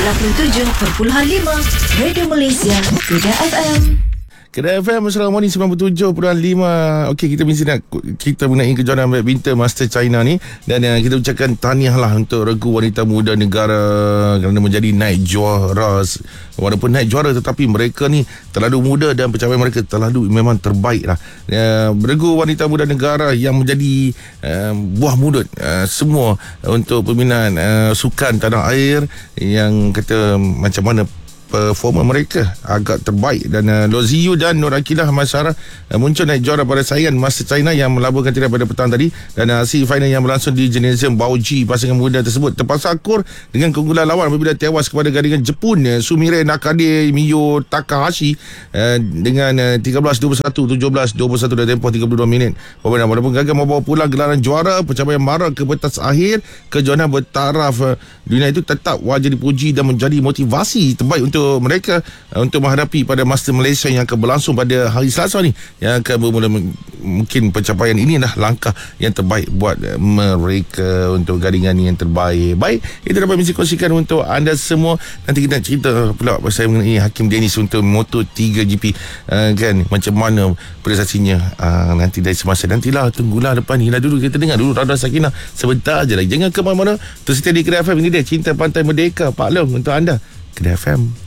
97.5 Radio Malaysia, Kedah FM. Kedah FM Seramoni 97.5. Okey, kita mesti nak kita mengenai kejohanan badminton Master China ni. Dan kita ucapkan tahniahlah untuk regu wanita muda negara kerana menjadi naik juara. Walaupun naik juara tetapi mereka ni terlalu muda dan pencapaian mereka terlalu memang terbaik lah. Regu wanita muda negara yang menjadi buah mulut semua untuk peminat sukan tanah air yang kata macam mana performa mereka agak terbaik. Dan Loziyu dan Nur Akilah Masyarah muncul naik juara pada saingan Master China yang melaburkan tirai pada petang tadi. Dan hasil final yang berlangsung di gymnasium Baoji, pasangan muda tersebut terpaksa akur dengan keunggulan lawan apabila tewas kepada gadingan Jepun Sumire Nakade Miyo Takahashi dengan 13-21, 17-21 dalam tempoh 32 minit. Walaupun gagal membawa pulang gelaran juara, pencapaian marak ke pentas akhir kejohanan bertaraf dunia itu tetap wajib dipuji dan menjadi motivasi terbaik untuk mereka untuk menghadapi pada Master Malaysia yang akan berlangsung pada hari Selasa ni, yang akan bermula. Mungkin pencapaian ini adalah langkah yang terbaik buat mereka untuk gadingan yang terbaik. Baik, itu dapat mesti kongsikan untuk anda semua. Nanti kita nak cerita pula pasal mengenai Hakim Dennis untuk Moto3 GP kan, macam mana prestasinya nanti dari semasa nantilah. Tunggulah depan ni lah, dulu kita dengar dulu Radha Sakinah sebentar je lagi. Jangan ke mana-mana, terus setia di Kedah FM. Ini dia Cinta Pantai Merdeka Pak Long untuk anda, Kedah FM.